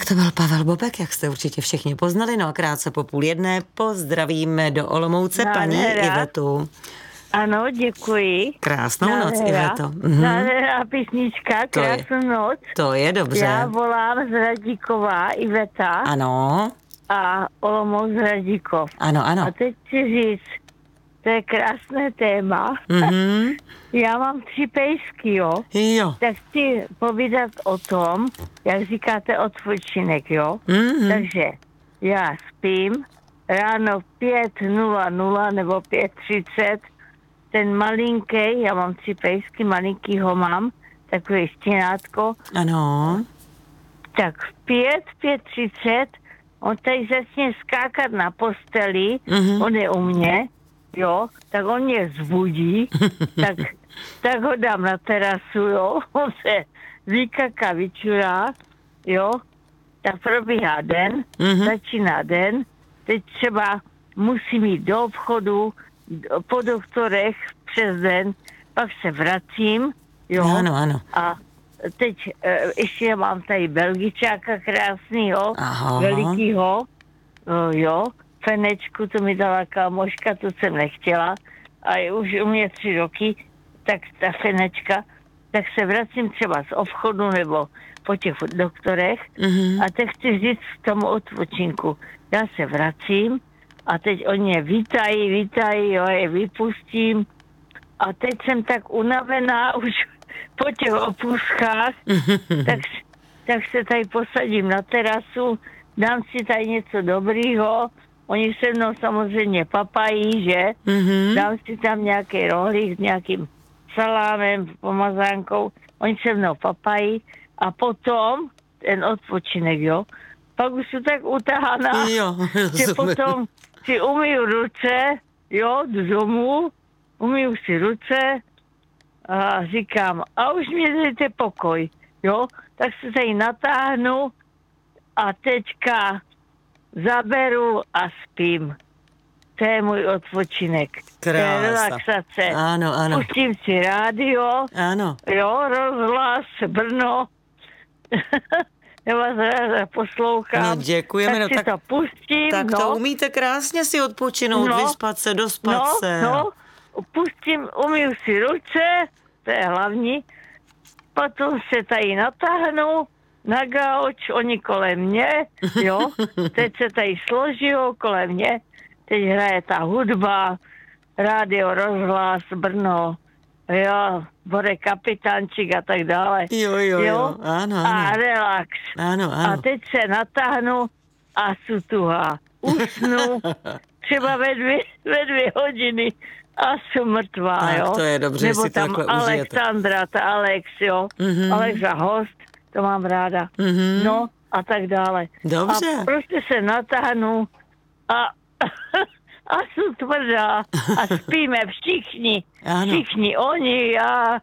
Tak to byl Pavel Bobek, jak jste určitě všichni poznali. No a krátce po 12:30 pozdravíme do Olomouce paní Ivetu. Ano, děkuji. Krásnou noc, Iveto. Nádherná písnička, krásnou noc. To je dobře. Já volám z Radíkova, Iveta. Ano. A Olomouc z Radíkov. Ano, ano. A teď chci říct, to je krásné téma. Mm-hmm. Já mám 3 pejsky, jo? Jo. Tak chci povídat o tom, jak říkáte, odpočinek, jo? Mm-hmm. Takže já spím, ráno 5:00 nebo 5:30, ten malinký, já mám 3 pejsky, malinkýho mám, takový stěnátko. Ano. Tak v 5:30, on tady začne skákat na posteli, on je u mě, jo, tak on mě zbudí, tak ho dám na terasu, jo, on se vykaká, vyčurá, jo, tak probíhá den, začíná den, teď třeba musím jít do obchodu, po doktorech přes den, pak se vracím, jo. Ano, ano. A teď ještě mám tady Belgičáka krásnýho, velikýho, jo, Fenečku, to mi dala kámoška, to jsem nechtěla, a je už u mě 3 roky, tak ta Fenečka, tak se vracím třeba z obchodu nebo po těch doktorech a teď chci říct k tomu odpočinku. Já se vracím a teď oni mě vítají, jo, je vypustím a teď jsem tak unavená už po těch opůzkách, tak se tady posadím na terasu, dám si tady něco dobrýho, oni se mnou samozřejmě papají, že? Dám si tam nějaký rohlík s nějakým salámem, pomazánkou, oni se mnou papají a potom ten odpočinek, jo? Pak už jsem tak utahaná, že potom si umyju ruce, jo, jdu domů, umyju si ruce a říkám, a už mě dejte pokoj, jo? Tak se tady natáhnu a teďka zaberu a spím. To je můj odpočinek. Krása. To je relaxace. Ano, ano. Pustím si rádio. Ano. Jo, rozhlas, Brno. Já vás ráda poslouchám. No, děkujeme. Tak si to pustím. Tak to umíte krásně si odpočinout, vyspat se, dospat se. No, pustím, umiju si ruce, to je hlavní. Potom se tady natáhnu na gauč, oni kolem mě, jo. Teď se tady složijou kolem mě. Teď hraje ta hudba, rádio, rozhlas, Brno, jo, Borek Kapitánčik a tak dále. Jo. Ano. A relax. Ano. A teď se natáhnu a sutuha. Usnu třeba ve 2 hodiny a jsem mrtvá, tak, jo. To je dobře, nebo si tam Alexandra, ta Alex, jo. Alexa Host, to mám ráda. No a tak dále. Dobře. A prostě se natáhnu a jsem tvrdá a spíme všichni. Ano. Všichni, oni, já.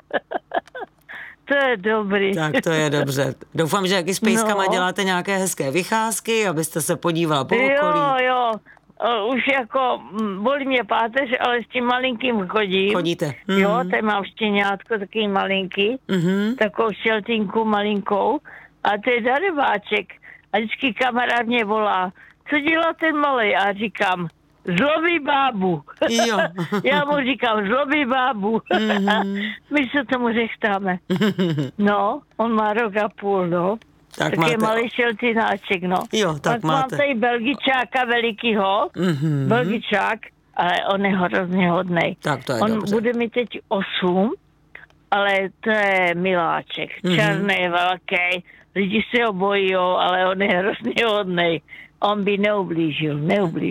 To je dobrý. Tak to je dobře. Doufám, že jak i s pejskama děláte nějaké hezké vycházky, abyste se podívala po okolí. Jo. Už jako bolí mě páteř, ale s tím malinkým chodím. Chodíte. Jo, tady mám štěňátko, takový malinký. Takovou šeltinku malinkou. A to je darebáček. A vždycky kamarád mě volá, co dělá ten malej? A říkám, zlobí bábu. Jo. Já mu říkám, zlobí bábu. My se tomu řechtáme. No, on má 1,5 roku, no. Tak je malý šeltináček, no. Jo, tak máte. Mám tady Belgičáka velikýho, Belgičák, ale on je hrozně hodnej. Tak to je on dobře. bude mi teď 8, ale to je miláček. Černý, velký, lidi se ho bojí, ale on je hrozně hodnej. On by neublížil.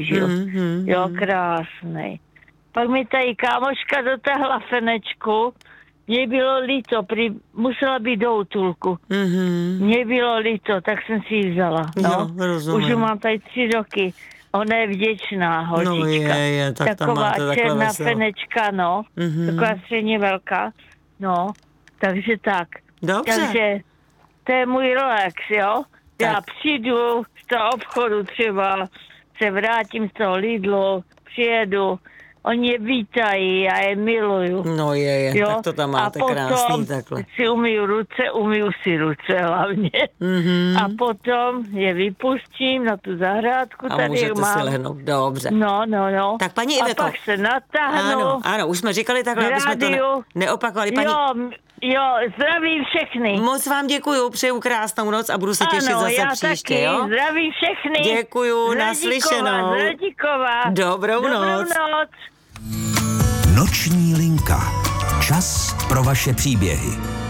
Jo, krásnej. Pak mi tady kámoška dotáhla Fenečku, mně bylo líto, musela být do útulku. Mně bylo líto, tak jsem si ji vzala. No. Už mám tady 3 roky. Ona je vděčná holčička. No tak taková černá Fenečka, no. Taková středně velká. No, takže tak. Dobře. Takže to je můj relax, jo. Tak. Já přijdu z toho obchodu třeba, se vrátím z toho Lidlu, přijedu, oni je vítají, já je miluju. No tak to tam máte krásný takhle. Si umiju si ruce hlavně. A potom je vypustím na tu zahrádku. A tady můžete mám. Si lehnout, dobře. No. Tak paní Iveto. A pak se natáhnu. Ano, už jsme říkali takhle, aby jsme to neopakovali. Paní... Jo, zdravím všechny. Moc vám děkuju, přeju krásnou noc a budu se těšit zase příště, taky. jo? Zdravím všechny. Děkuju, naslyšenou. Dobrou noc. Noční linka. Čas pro vaše příběhy.